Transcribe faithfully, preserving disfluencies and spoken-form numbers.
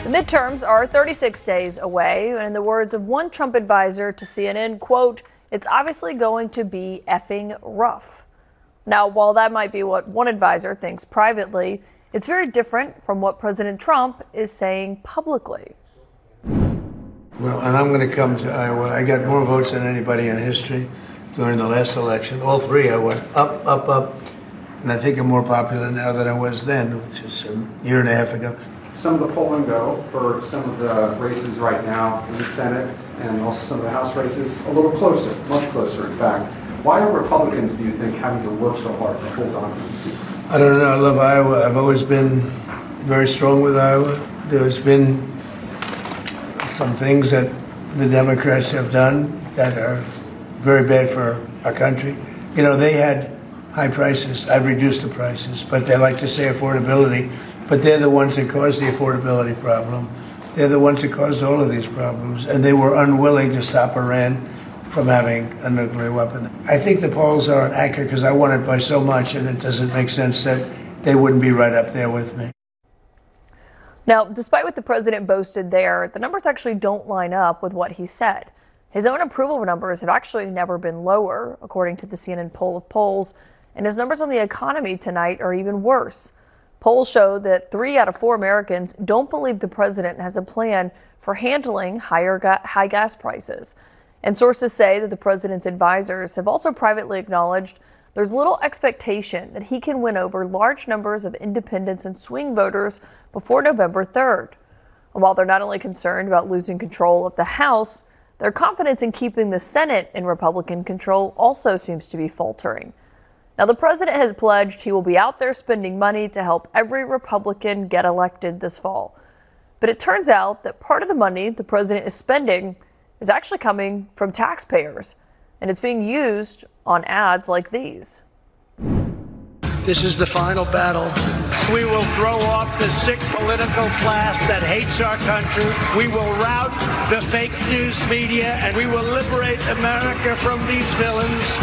The midterms are thirty-six days away, and in the words of one Trump advisor to C N N, quote, "It's obviously going to be effing rough." Now, while that might be what one advisor thinks privately, it's very different from what President Trump is saying publicly. Well, and I'm going to come to Iowa. I got more votes than anybody in history during the last election. All three, I went up, up, up. And I think I'm more popular now than I was then, which is a year and a half ago. Some of the polling, though, for some of the races right now in the Senate and also some of the House races, a little closer, much closer, in fact. Why are Republicans, do you think, having to work so hard to hold on to the seats? I don't know. I love Iowa. I've always been very strong with Iowa. There's been some things that the Democrats have done that are very bad for our country. You know, they had high prices. I've reduced the prices, but they like to say affordability. But they're the ones that caused the affordability problem. They're the ones that caused all of these problems. And they were unwilling to stop Iran from having a nuclear weapon. I think the polls are inaccurate because I won it by so much, and it doesn't make sense that they wouldn't be right up there with me. Now, despite what the president boasted there, the numbers actually don't line up with what he said. His own approval numbers have actually never been lower, according to the C N N poll of polls, and his numbers on the economy tonight are even worse. Polls show that three out of four Americans don't believe the president has a plan for handling higher ga- high gas prices. And sources say that the president's advisors have also privately acknowledged there's little expectation that he can win over large numbers of independents and swing voters before November third. And while they're not only concerned about losing control of the House, their confidence in keeping the Senate in Republican control also seems to be faltering. Now, the president has pledged he will be out there spending money to help every Republican get elected this fall. But it turns out that part of the money the president is spending is actually coming from taxpayers, and it's being used on ads like these. This is the final battle. We will throw off the sick political class that hates our country. We will rout the fake news media, and we will liberate America from these villains.